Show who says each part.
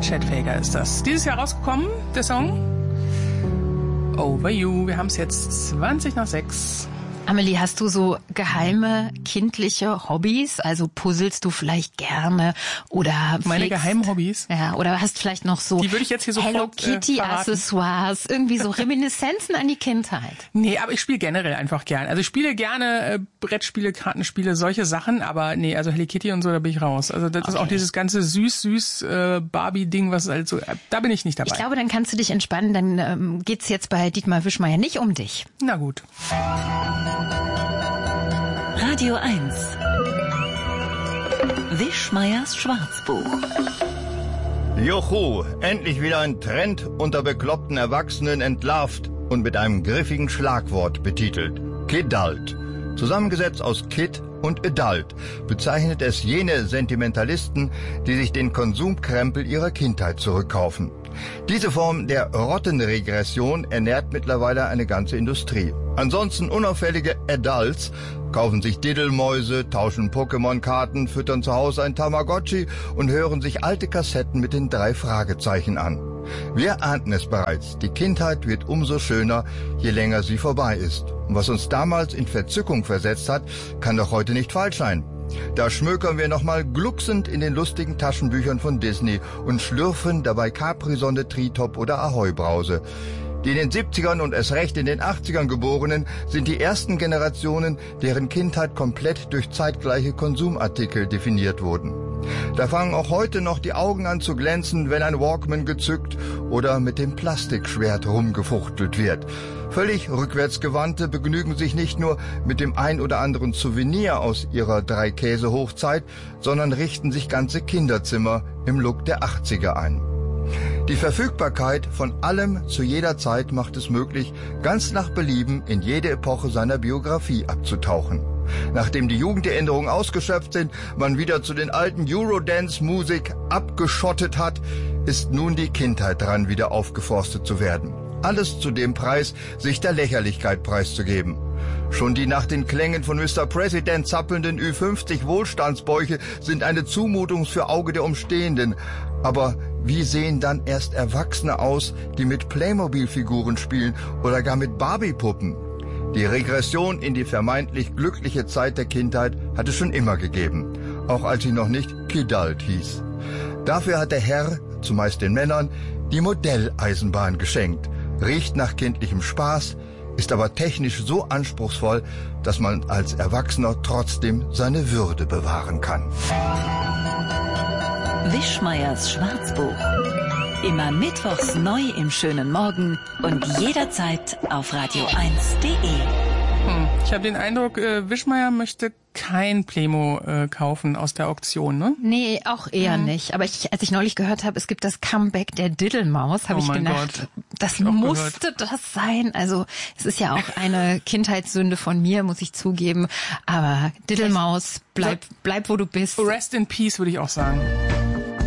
Speaker 1: Chet Faker ist das. Dieses Jahr rausgekommen, der Song Over You. Wir haben es jetzt 6:20.
Speaker 2: Amelie, hast du so geheime kindliche Hobbys? Also puzzelst du vielleicht gerne oder
Speaker 1: meine geheimen Hobbys?
Speaker 2: Ja, oder hast vielleicht noch so
Speaker 1: die würde ich jetzt hier
Speaker 2: Hello Kitty Accessoires, irgendwie so Reminiszenzen an die Kindheit?
Speaker 1: Nee, aber ich spiele generell einfach gern. Also ich spiele gerne Brettspiele, Kartenspiele, solche Sachen, aber nee, also Hello Kitty und so, da bin ich raus. Also das ist auch dieses ganze süß Barbie-Ding, was halt so, da bin ich nicht dabei.
Speaker 2: Ich glaube, dann kannst du dich entspannen, dann geht's jetzt bei Dietmar Wischmeyer nicht um dich.
Speaker 1: Na gut.
Speaker 3: Radio 1 Wischmeyers Schwarzbuch.
Speaker 4: Juhu, endlich wieder ein Trend unter bekloppten Erwachsenen entlarvt und mit einem griffigen Schlagwort betitelt. Kidult. Zusammengesetzt aus Kid und Adult bezeichnet es jene Sentimentalisten, die sich den Konsumkrempel ihrer Kindheit zurückkaufen. Diese Form der Rottenregression ernährt mittlerweile eine ganze Industrie. Ansonsten unauffällige Adults kaufen sich Diddelmäuse, tauschen Pokémon-Karten, füttern zu Hause ein Tamagotchi und hören sich alte Kassetten mit den 3 Fragezeichen an. Wir ahnten es bereits, die Kindheit wird umso schöner, je länger sie vorbei ist. Und was uns damals in Verzückung versetzt hat, kann doch heute nicht falsch sein. Da schmökern wir nochmal glucksend in den lustigen Taschenbüchern von Disney und schlürfen dabei Capri-Sonne, Tritop oder Ahoi-Brause. Die in den 70ern und erst recht in den 80ern Geborenen sind die ersten Generationen, deren Kindheit komplett durch zeitgleiche Konsumartikel definiert wurden. Da fangen auch heute noch die Augen an zu glänzen, wenn ein Walkman gezückt oder mit dem Plastikschwert rumgefuchtelt wird. Völlig rückwärtsgewandte begnügen sich nicht nur mit dem ein oder anderen Souvenir aus ihrer 3-Käse-Hochzeit, sondern richten sich ganze Kinderzimmer im Look der 80er ein. Die Verfügbarkeit von allem zu jeder Zeit macht es möglich, ganz nach Belieben in jede Epoche seiner Biografie abzutauchen. Nachdem die Jugenderinnerungen ausgeschöpft sind, man wieder zu den alten Eurodance-Musik abgeschottet hat, ist nun die Kindheit dran, wieder aufgeforstet zu werden. Alles zu dem Preis, sich der Lächerlichkeit preiszugeben. Schon die nach den Klängen von Mr. President zappelnden Ü50-Wohlstandsbäuche sind eine Zumutung für Auge der Umstehenden. Aber wie sehen dann erst Erwachsene aus, die mit Playmobil-Figuren spielen oder gar mit Barbie-Puppen? Die Regression in die vermeintlich glückliche Zeit der Kindheit hat es schon immer gegeben, auch als sie noch nicht Kidult hieß. Dafür hat der Herr, zumeist den Männern, die Modelleisenbahn geschenkt, riecht nach kindlichem Spaß, ist aber technisch so anspruchsvoll, dass man als Erwachsener trotzdem seine Würde bewahren kann.
Speaker 3: Wischmeyers Schwarzbuch. Immer mittwochs neu im schönen Morgen und jederzeit auf radio1.de.
Speaker 1: Ich habe den Eindruck, Wischmeyer möchte kein Playmo kaufen aus der Auktion, ne?
Speaker 2: Nee, auch eher nicht. Aber als ich neulich gehört habe, es gibt das Comeback der Diddelmaus, habe ich gedacht, das musste das sein. Also es ist ja auch eine Kindheitssünde von mir, muss ich zugeben. Aber Diddelmaus, bleib wo du bist.
Speaker 1: Rest in Peace, würde ich auch sagen.